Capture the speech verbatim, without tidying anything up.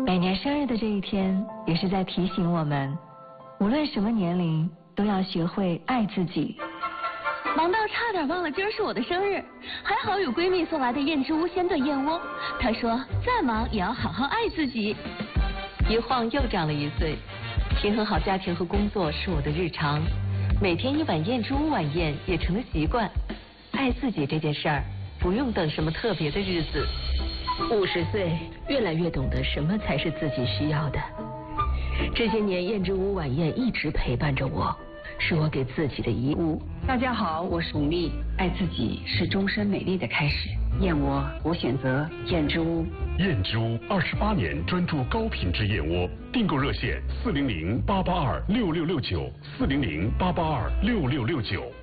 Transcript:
每年生日的这一天，也是在提醒我们，无论什么年龄，都要学会爱自己。 忙到差点忘了今儿是我的生日，还好有闺蜜送来的燕之屋鲜炖燕窝。她说再忙也要好好爱自己。 一晃又长了一岁，平衡好家庭和工作是我的日常，每天一碗燕之屋晚宴也成了习惯。爱自己这件事儿，不用等什么特别的日子。 五十岁，越来越懂得什么才是自己需要的。这些年，燕之屋晚宴一直陪伴着我，是我给自己的遗物。 大家好，我是巩俐，爱自己是终身美丽的开始。燕窝，我选择燕之屋。 燕之屋二十八年专注高品质燕窝，订购热线四零零八八二六六六九四零零八八二六六六九。